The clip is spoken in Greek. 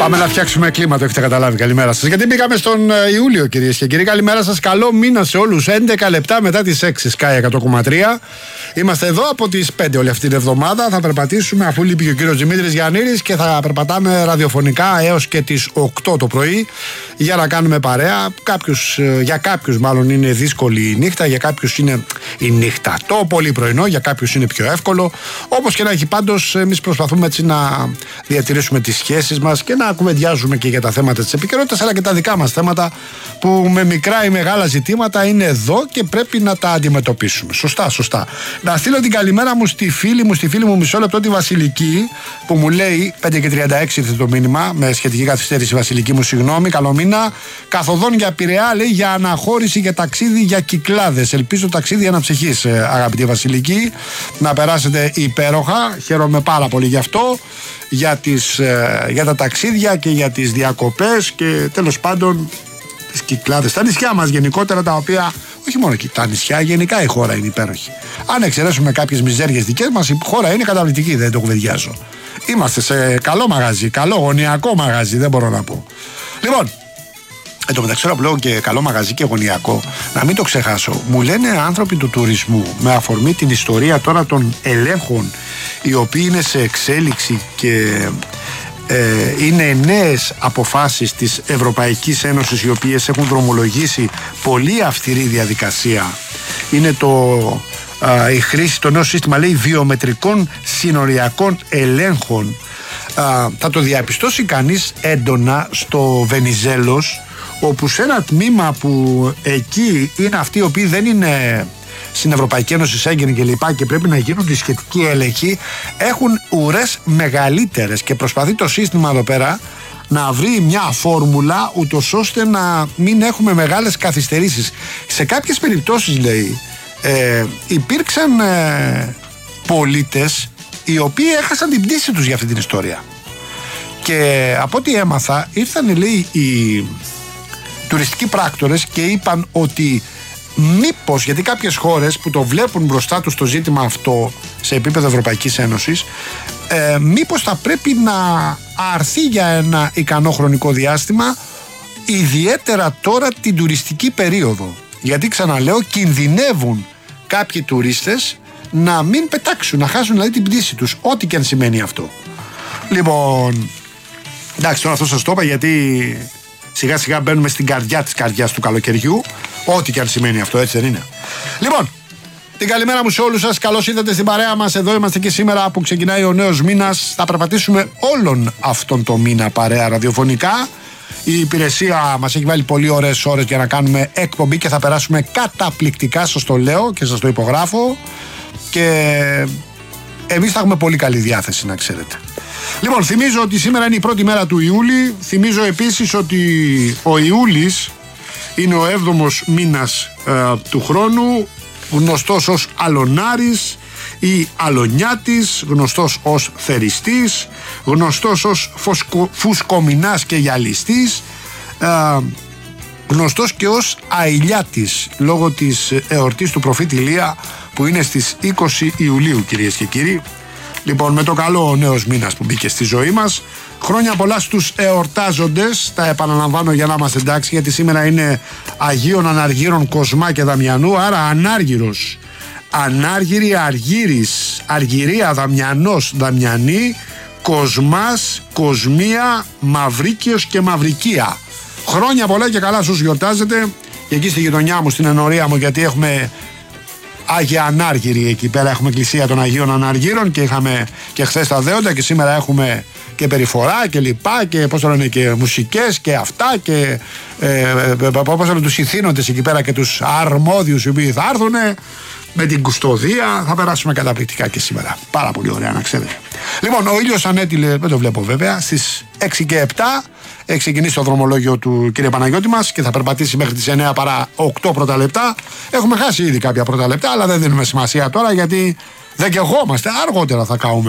Πάμε να φτιάξουμε κλίμα, το έχετε καταλάβει. Καλημέρα σας. Γιατί μπήκαμε στον Ιούλιο, κυρίες και κύριοι. Καλημέρα σας. Καλό μήνα σε όλους. 11 λεπτά μετά τις 6, Sky 100,3. Είμαστε εδώ από τις 5 όλη αυτή την εβδομάδα. Θα περπατήσουμε, αφού λείπει και ο κύριος Δημήτρης Γιαννήρης, και θα περπατάμε ραδιοφωνικά έως και τις 8 το πρωί για να κάνουμε παρέα. Για κάποιους μάλλον είναι δύσκολη η νύχτα, για κάποιους είναι η νύχτα το πολύ πρωινό, για κάποιους είναι πιο εύκολο. Όπως και να έχει, πάντως εμείς προσπαθούμε έτσι να διατηρήσουμε τις σχέσεις μας και να κουβεντιάζουμε και για τα θέματα της επικαιρότητας, αλλά και τα δικά μας θέματα που με μικρά ή μεγάλα ζητήματα είναι εδώ και πρέπει να τα αντιμετωπίσουμε. Σωστά. Να στείλω την καλημέρα μου στη φίλη μου, μισό λεπτό, τη Βασιλική, που μου λέει 5:36 ήρθε το μήνυμα, με σχετική καθυστέρηση. Βασιλική μου, συγγνώμη, καλό μήνα. Καθοδόν για Πειραιά, λέει, για αναχώρηση και ταξίδι για Κυκλάδες. Ελπίζω ταξίδι αναψυχής, αγαπητή Βασιλική, να περάσετε υπέροχα. Χαίρομαι πάρα πολύ γι' αυτό, για τα ταξίδια και για τις διακοπές και τέλος πάντων τις Κυκλάδες, τα νησιά μας γενικότερα, τα οποία, όχι μόνο τα νησιά, γενικά η χώρα είναι υπέροχη. Αν εξαιρέσουμε κάποιες μιζέριες δικές μας, η χώρα είναι καταπληκτική, δεν το κουβεντιάζω. Είμαστε σε καλό μαγαζί, καλό γωνιακό μαγαζί, δεν μπορώ να πω. Λοιπόν, εν τω μεταξύ, απλό και καλό μαγαζί και γωνιακό, να μην το ξεχάσω, μου λένε άνθρωποι του τουρισμού, με αφορμή την ιστορία τώρα των ελέγχων, οι οποίοι είναι σε εξέλιξη και είναι νέες αποφάσεις της Ευρωπαϊκής Ένωσης, οι οποίες έχουν δρομολογήσει πολύ αυστηρή διαδικασία. Είναι η χρήση, το νέο σύστημα, λέει, βιομετρικών συνοριακών ελέγχων. Θα το διαπιστώσει κανείς έντονα στο Βενιζέλος, όπου σε ένα τμήμα που εκεί είναι αυτοί οι οποίοι δεν είναι στην Ευρωπαϊκή Ένωση, Σέγγεν και λοιπά, και πρέπει να γίνουν οι σχετικοί έλεγχοι, έχουν ουρές μεγαλύτερες και προσπαθεί το σύστημα εδώ πέρα να βρει μια φόρμουλα ούτως ώστε να μην έχουμε μεγάλες καθυστερήσεις. Σε κάποιες περιπτώσεις, λέει, υπήρξαν πολίτες οι οποίοι έχασαν την πτήση τους για αυτή την ιστορία, και από ό,τι έμαθα ήρθαν, λέει, οι τουριστικοί πράκτορες και είπαν ότι μήπως, γιατί κάποιες χώρες που το βλέπουν μπροστά τους το ζήτημα αυτό σε επίπεδο Ευρωπαϊκής Ένωσης, μήπως θα πρέπει να αρθεί για ένα ικανό χρονικό διάστημα, ιδιαίτερα τώρα την τουριστική περίοδο, γιατί, ξαναλέω, κινδυνεύουν κάποιοι τουρίστες να μην πετάξουν, να χάσουν δηλαδή την πτήση τους, ό,τι και αν σημαίνει αυτό. Λοιπόν, εντάξει, τώρα αυτό σας το είπα γιατί σιγά σιγά μπαίνουμε στην καρδιά της καρδιάς του καλοκαιριού, ό,τι και αν σημαίνει αυτό, έτσι δεν είναι? Λοιπόν, την καλημέρα μου σε όλους σας, καλώς ήρθατε στην παρέα μας. Εδώ είμαστε και σήμερα που ξεκινάει ο νέος μήνας. Θα περπατήσουμε όλον αυτόν τον μήνα παρέα ραδιοφωνικά. Η υπηρεσία μας έχει βάλει πολύ ωραίες ώρες για να κάνουμε εκπομπή και θα περάσουμε καταπληκτικά, σας το λέω και σας το υπογράφω, και εμείς θα έχουμε πολύ καλή διάθεση, να ξέρετε. Λοιπόν, θυμίζω ότι σήμερα είναι η πρώτη μέρα του Ιούλη. Θυμίζω επίσης ότι ο Ιούλης είναι ο 7ος μήνας του χρόνου, γνωστός ως Αλωνάρης ή Αλωνιάτης, γνωστός ως Θεριστής, γνωστός ως Φουσκομηνάς και Γυαλιστής, γνωστός και ως Αηλιάτης, λόγω της εορτής του προφήτη Ηλία που είναι στις 20 Ιουλίου, κυρίες και κύριοι. Λοιπόν, με το καλό ο νέος μήνας που μπήκε στη ζωή μας. Χρόνια πολλά στους εορτάζοντες, τα επαναλαμβάνω για να είμαστε εντάξει, γιατί σήμερα είναι Αγίων Αναργύρων Κοσμά και Δαμιανού, άρα Ανάργυρος, Ανάργυρη, Αργύρης, Αργυρία, Δαμιανός, Δαμιανή, Κοσμάς, Κοσμία, Μαυρίκιος και Μαυρικία. Χρόνια πολλά και καλά στους γιορτάζετε, και εκεί στη γειτονιά μου, στην ενορία μου, γιατί έχουμε Άγια Ανάργυρη εκεί πέρα, έχουμε εκκλησία των Αγίων Αναργύρων και είχαμε και χθες τα δέοντα και σήμερα έχουμε και περιφορά και λοιπά και πώς το λένε, και μουσικές και αυτά, και πώς λένε, τους ηθήνοντες εκεί πέρα και τους αρμόδιους οι οποίοι θα έρθουν με την κουστοδία. Θα περάσουμε καταπληκτικά και σήμερα, πάρα πολύ ωραία, να ξέρετε. Λοιπόν, ο ήλιος ανέτειλε, δεν το βλέπω βέβαια, στις 6 και 7 έχει ξεκινήσει το δρομολόγιο του κύριε Παναγιώτη μας και θα περπατήσει μέχρι τις 9 παρά 8 πρώτα λεπτά. Έχουμε χάσει ήδη κάποια πρώτα λεπτά, αλλά δεν δίνουμε σημασία τώρα γιατί δεν καιγόμαστε, αργότερα θα καούμε.